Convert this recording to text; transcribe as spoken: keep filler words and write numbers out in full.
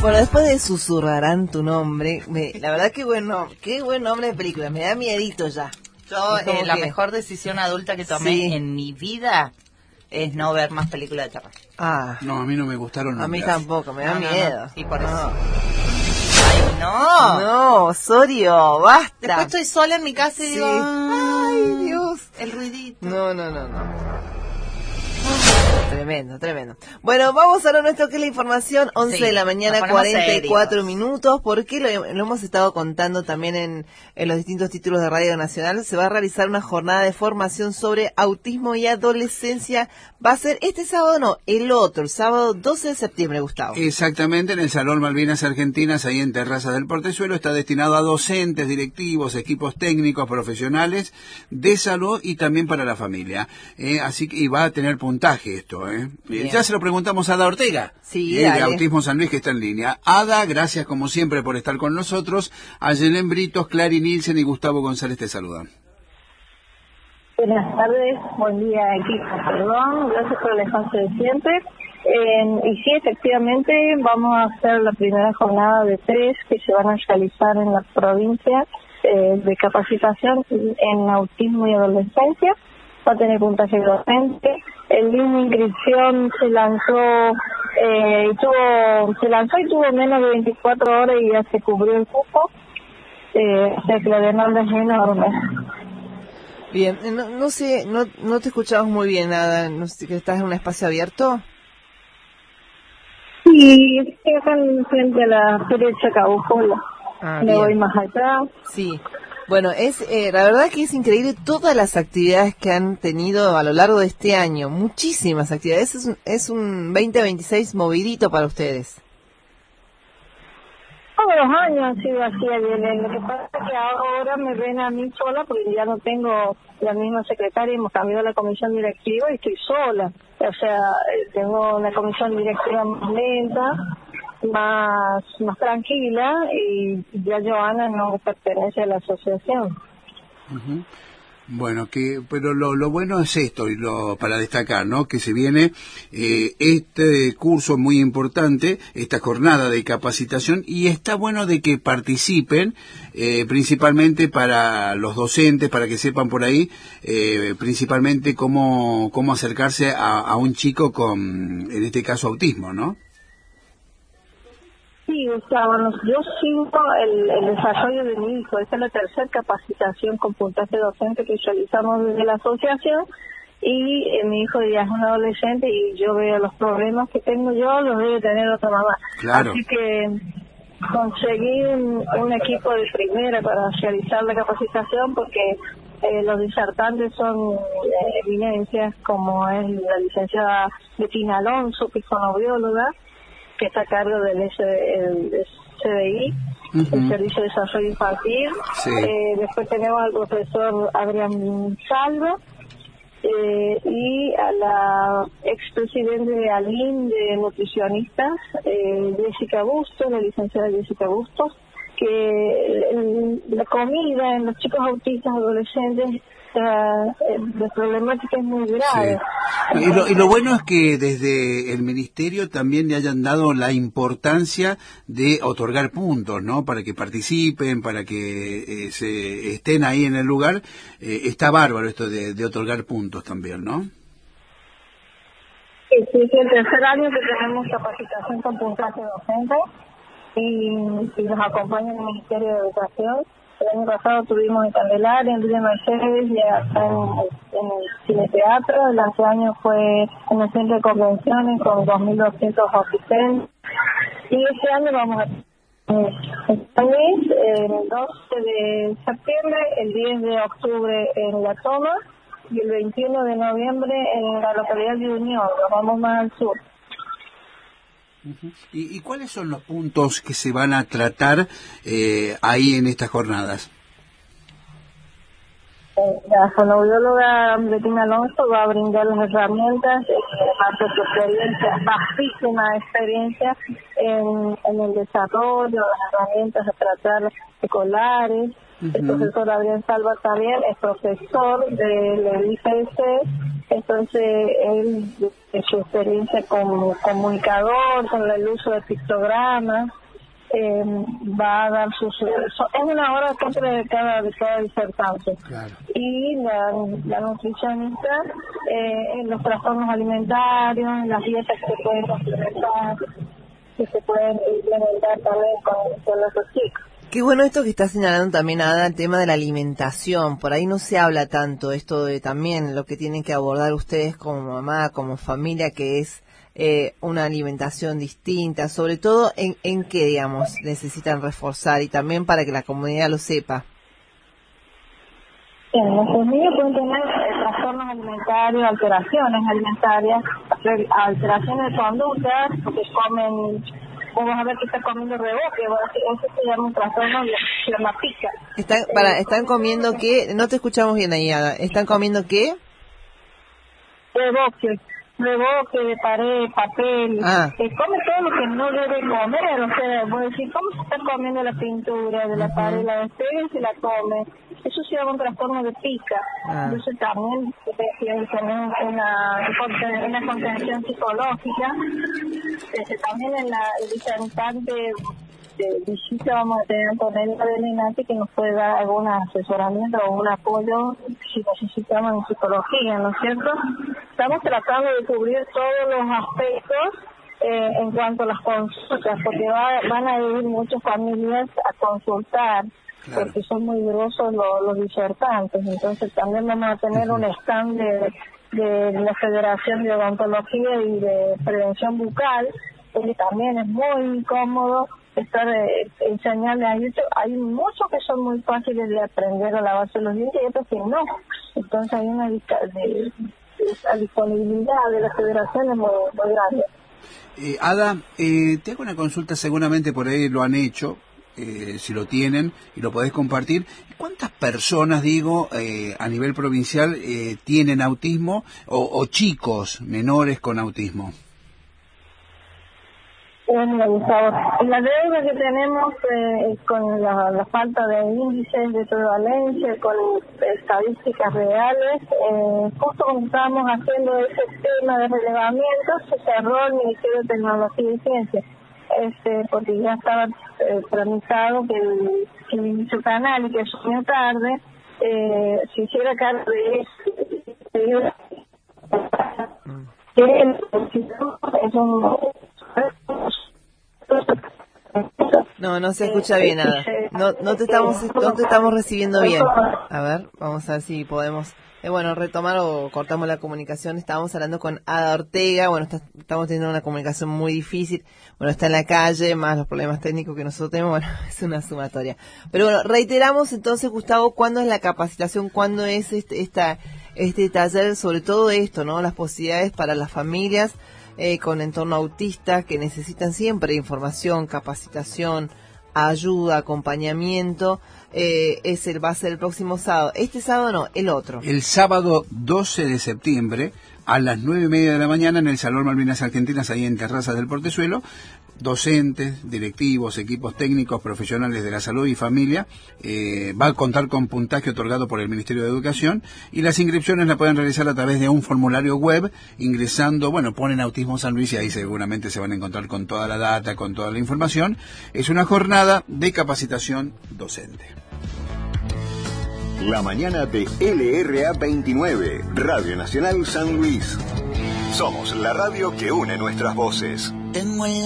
Bueno, después de Susurrarán tu nombre, me, la verdad que bueno, qué buen nombre de película, me da miedito ya. Yo, Es como eh, la que- mejor decisión adulta que tomé Sí. en mi vida es no ver más películas de terror. Ah, No, a mí no me gustaron a mí nunca. tampoco, me da No, no, no. miedo. Sí, por No. eso. ¡Ay, no! No, Osorio, basta. Después estoy sola en mi casa y Sí. digo, Ay, Dios. el ruidito. No, no, no, no. Tremendo, tremendo. Bueno, vamos a ver nuestro que es la información, once Sí, de la mañana, nos ponemos cuarenta y cuatro serios. minutos, porque lo, lo hemos estado contando también en, en los distintos títulos de Radio Nacional. Se va a realizar una jornada de formación sobre autismo y adolescencia. Va a ser este sábado, no, el otro, el sábado doce de septiembre, Gustavo. Exactamente, en el Salón Malvinas Argentinas, ahí en Terrazas del Portezuelo, está destinado a docentes, directivos, equipos técnicos, profesionales de salud y también para la familia. Eh, así que y va a tener puntaje esto. ¿eh? Bien. Ya se lo preguntamos a Ada Ortega, Sí, eh, de dale. Autismo San Luis, que está en línea. Ada, gracias como siempre por estar con nosotros. A Yelén Britos, Clary Nielsen y Gustavo González te saludan. Buenas tardes, buen día equipo, perdón, gracias por el espacio de siempre. Eh, y sí, efectivamente, vamos a hacer la primera jornada de tres que se van a realizar en la provincia eh, de capacitación en autismo y adolescencia. Va a tener puntaje docente. El link de inscripción se lanzó, eh, y tuvo, se lanzó y tuvo menos de veinticuatro horas y ya se cubrió el cupo. Eh, o sea que la demanda es enorme. Bien, eh, no, no sé, no, no te escuchamos muy bien, nada, no sé, que estás en un espacio abierto. Sí, estoy acá en- frente a la Feria de Chacabuco, Ah, me bien. voy más atrás. Sí, bueno, es eh, la verdad que es increíble todas las actividades que han tenido a lo largo de este año, muchísimas actividades, es un, es un veinte veintiséis movidito para ustedes. Todos los años han sido así, Ayelen. Lo que pasa es que ahora me ven a mí sola porque ya no tengo la misma secretaria, hemos cambiado la comisión directiva y estoy sola. O sea, eh, tengo una comisión directiva más lenta, más más tranquila, y ya Joana no pertenece a la asociación. Ujú. Bueno, que pero lo, lo bueno es esto, y lo para destacar, ¿no? Que se viene eh, este curso muy importante, esta jornada de capacitación, y está bueno de que participen, eh, principalmente para los docentes, para que sepan por ahí, eh, principalmente cómo, cómo acercarse a, a un chico con, en este caso, autismo, ¿no? Sí, Gustavo, nos- yo sigo el, el desarrollo de mi hijo. Esta es la tercera capacitación con puntaje docente que realizamos desde la asociación, y eh, mi hijo ya es un adolescente y yo veo los problemas que tengo yo, los debe tener otra mamá. Claro. Así que conseguí un, un equipo de primera para realizar la capacitación, porque eh, los disertantes son eh, eminencias, como es la licenciada Bettina Alonso, que es fonoaudióloga, que está a cargo del S- el C D I, Ujú. el Servicio de Desarrollo Infantil. Sí. Eh, después tenemos al profesor Adrián Salvo, eh, y a la expresidente de ALIN de nutricionistas, eh, Jessica Bustos, la licenciada Jessica Bustos, que el- la comida en los chicos autistas adolescentes, eh, la problemática es muy grave. Sí. Y lo, y lo bueno es que desde el ministerio también le hayan dado la importancia de otorgar puntos, ¿no? Para que participen, para que eh, se estén ahí en el lugar. Eh, está bárbaro esto de, de otorgar puntos también, ¿no? Sí, sí, es el tercer año que tenemos capacitación con puntaje docente, y, y nos acompaña el Ministerio de Educación. El año pasado tuvimos en Candelaria, en Villa Mercedes y acá en, en el Cineteatro. El otro año fue en el Centro de Convenciones con dos mil doscientos asistentes. Y este año vamos a eh, este mes, el doce de septiembre, el diez de octubre en La Toma y el veintiuno de noviembre en la localidad de Unión. Nos vamos más al sur. Ujú. ¿Y, ¿Y cuáles son los puntos que se van a tratar eh, ahí en estas jornadas? Eh, La fonoaudióloga Bettina Alonso va a brindar las herramientas, eh, parte de su experiencia, vastísima experiencia en, en el desarrollo, las herramientas a tratar escolares. El Ujú. profesor Adrián Salva también es profesor del I P C, Entonces, él, en su experiencia como comunicador, con el uso de pictogramas, eh, va a dar sus... Es una hora siempre de cada, de cada disertante. Claro. Y la, la nutricionista, eh, en los trastornos alimentarios, las dietas que se pueden complementar, que se pueden implementar también con, con los chicos. Qué bueno esto que está señalando también, Ada, el tema de la alimentación. Por ahí no se habla tanto esto de también lo que tienen que abordar ustedes como mamá, como familia, que es eh, una alimentación distinta, sobre todo en, en qué, digamos, necesitan reforzar y también para que la comunidad lo sepa. Bien, los niños pueden tener eh, trastornos alimentarios, alteraciones alimentarias, alteraciones de conducta, porque comen... Vamos a ver que está comiendo reboque, eso se llama un trastorno, se llama pica. Están, para, ¿Están comiendo qué? No te escuchamos bien ahí, Ada. ¿Están comiendo qué? Reboque, reboque de pared, papel. Ah. Eh, come todo lo que no debe comer, o sea, voy a decir, ¿cómo se está comiendo la pintura de la uh-huh. pared? La despega y se la come. Eso se llama un trastorno de pica. Ah. Entonces también tiene una, una, una contención psicológica. Este, también en la visitante de visita vamos a tener con él de que nos puede dar algún asesoramiento o un apoyo si necesitamos en psicología, ¿no es cierto? Estamos tratando de cubrir todos los aspectos eh, en cuanto a las consultas, porque va, van a ir muchas familias a consultar. Claro. Porque son muy grosos los, los disertantes, entonces también vamos a tener uh-huh. un stand de, de la Federación de Odontología y de Prevención Bucal, que también es muy incómodo estar eh, enseñarles a ellos. Hay muchos que son muy fáciles de aprender a lavarse los dientes y otros que no, entonces hay una de, de, la disponibilidad de la Federación es muy, muy grande. Eh, Ada, eh, te hago una consulta, seguramente por ahí lo han hecho. Eh, si lo tienen y lo podés compartir, ¿cuántas personas, digo, eh, a nivel provincial eh, tienen autismo o, o chicos menores con autismo? Bueno, Gustavo, la deuda que tenemos eh, con la, la falta de índices de prevalencia, con estadísticas reales, eh, justo cuando estábamos haciendo ese tema de relevamiento, se cerró el Ministerio de Tecnología y Ciencia. Este, porque ya estaba eh, tramitado que, el, que su canal y que subió tarde eh, se hiciera cargo de eso. Que el es un... No, no se escucha bien nada. No, no te estamos, no te estamos recibiendo bien. A ver, vamos a ver si podemos, eh, bueno, retomar o cortamos la comunicación. Estábamos hablando con Ada Ortega. Bueno, está, estamos teniendo una comunicación muy difícil. Bueno, está en la calle, más los problemas técnicos que nosotros tenemos. Bueno, es una sumatoria. Pero bueno, reiteramos entonces, Gustavo, ¿cuándo es la capacitación? ¿Cuándo es este, esta, este taller? Sobre todo esto, ¿no? Las posibilidades para las familias Eh, con entorno autista que necesitan siempre información, capacitación, ayuda, acompañamiento. Eh, es el, va a ser el próximo sábado. Este sábado no, el otro. El sábado doce de septiembre a las nueve y media de la mañana en el Salón Malvinas Argentinas, ahí en Terrazas del Portezuelo. Docentes, directivos, equipos técnicos, profesionales de la salud y familia. Eh, va a contar con puntaje otorgado por el Ministerio de Educación y las inscripciones la pueden realizar a través de un formulario web ingresando, bueno, ponen Autismo San Luis y ahí seguramente se van a encontrar con toda la data, con toda la información. Es una jornada de capacitación docente. La mañana de L R A veintinueve, Radio Nacional San Luis. Somos la radio que une nuestras voces. Tengo el